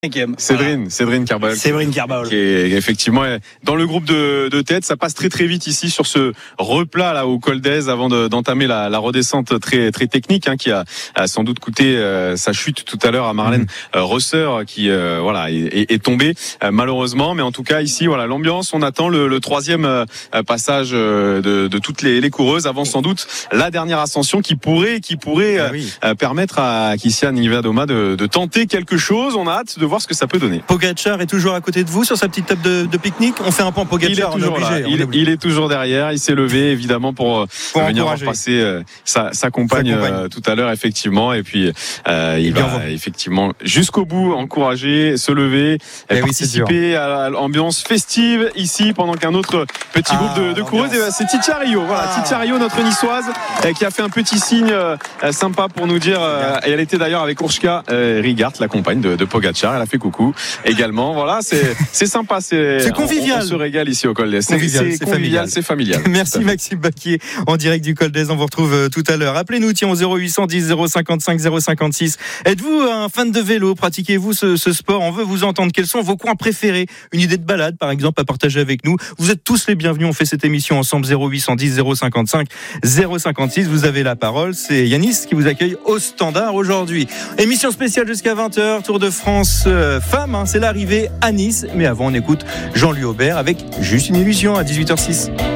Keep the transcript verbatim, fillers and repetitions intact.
Séverine, Séverine Carbal. Séverine Carbal. Qui est effectivement dans le groupe de, de tête. Ça passe très très vite ici sur ce replat là au col d'Aise avant de, d'entamer la, la redescente très très technique hein, qui a, a sans doute coûté euh, sa chute tout à l'heure à Marlène mmh. euh, Rosser qui euh, voilà est, est, est tombée euh, malheureusement. Mais en tout cas ici voilà l'ambiance. On attend le, le troisième euh, passage euh, de, de toutes les, les coureuses avant sans doute la dernière ascension qui pourrait qui pourrait euh, ah oui. euh, permettre à Kissia Niewiadoma de, de tenter quelque chose. On a hâte de voir ce que ça peut donner. Pogacar est toujours à côté de vous sur sa petite table de, de pique-nique. On fait un point Pogacar. Il est toujours on est obligé, là. Il, on est il est toujours derrière. Il s'est levé évidemment pour, pour venir passer euh, sa, sa compagne, sa compagne. Euh, tout à l'heure effectivement. Et puis euh, il, il va envoie. effectivement jusqu'au bout encourager, se lever, et participer à l'ambiance festive ici pendant qu'un autre petit ah, groupe de, de coureuses. C'est Titia Rio. Voilà, ah. Titia Rio, notre niçoise, qui a fait un petit signe euh, sympa pour nous dire. Euh, et elle était d'ailleurs avec Urška euh, Rigart, la compagne de, de Pogacar. Elle a fait coucou également. Voilà, c'est c'est sympa, c'est, c'est convivial. On, on se régale ici au Col d'Aise. C'est, convivial, c'est, c'est convivial, familial. c'est familial. Merci Maxime Baquier en direct du Col d'Aise. On vous retrouve euh, tout à l'heure. Appelez-nous tiens au zéro huit cent dix zéro cinquante-cinq zéro cinquante-six. Êtes-vous un fan de vélo? Pratiquez-vous ce, ce sport? On veut vous entendre. Quels sont vos coins préférés? Une idée de balade par exemple à partager avec nous. Vous êtes tous les bienvenus. On fait cette émission ensemble. Zéro huit cent dix zéro cinquante-cinq zéro cinquante-six. Vous avez la parole. C'est Yanis qui vous accueille au standard aujourd'hui. Émission spéciale jusqu'à vingt heures. Tour de France euh, femmes. Hein, c'est l'arrivée à Nice. Mais avant, on écoute Jean-Louis Aubert avec Juste une illusion à dix-huit heures six.